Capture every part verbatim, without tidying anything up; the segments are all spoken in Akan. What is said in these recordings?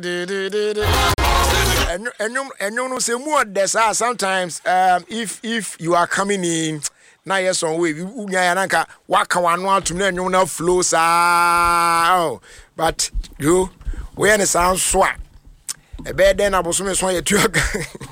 And and and you know say more there's sometimes um if if you are coming in na yes on way unya ya nanka waka wanu atum na enyo na flow sa but you we any sound so e be den aboso so ye tuaka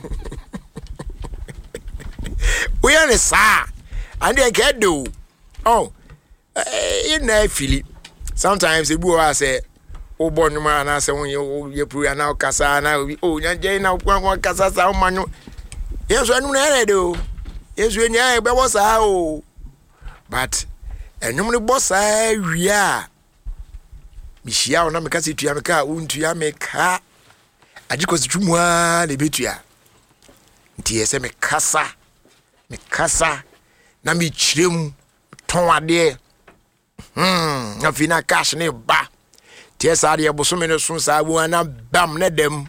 we any sa and they get do oh in na fili sometimes e bu wa say o bonu ma na se won ye pru na kasa na o nya je na kwan kasa sa o manyo yeso anu na ere do yeso nya e be wo sa o but enum ne bossa wi a mi hia o na me kasa tua me ka o ntua me ka agikosi twumu a le betua nti yese me kasa me kasa na mi chirem ton ade hmm na fina cash ne ba Yes, I have so many sons. I want to bam net them.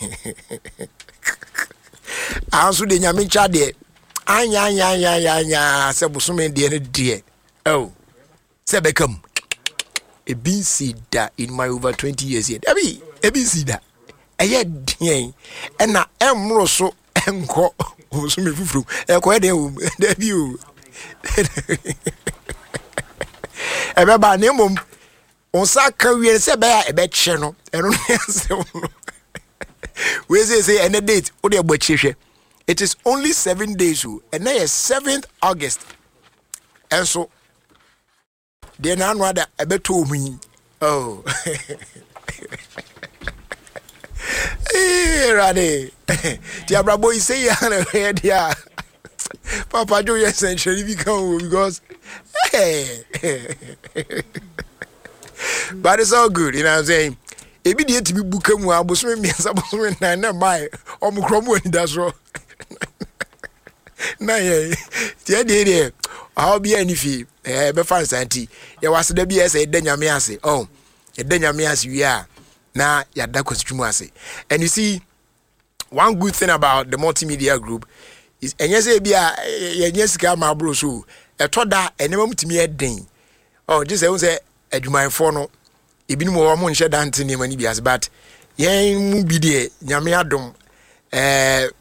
I also did Yamin Chade. Anya, ya, ya, ya, ya, Sabusume, dear, dear. Oh, Sebecum. A B C that in my over twenty years yet. Abby, a B C that. A yet, dear. And I am Rosso and co. Who's me fru. A quite a debut. A baba name. On sa career se be e be che no eno se no we say say any date o de agbachiehwe it is only seven days and na is seventh August and so de na anu ada e be to omu oh eh rade ti abrabo yi say ya na he dia papa jo yes century because hey but it's all good, you know what I'm saying? If you need to be booking, I was swimming, I was swimming, and I buy or Mukromo in that's wrong. Nah, yeah, the idea, I'll be any fee, eh, be fine, Santi. There was the B S A Denyamiasi. Oh, a Denyamiasi, you are now, yeah, that was Chumasi. And you see, one good thing about the multimedia group is, and yes, be a yes, my bro, so a toda, and never to me a ding. Oh, just I was a adwuman fo no ebinim wo mo nhye dante ne mani bias but yen mu bi de nyame adom eh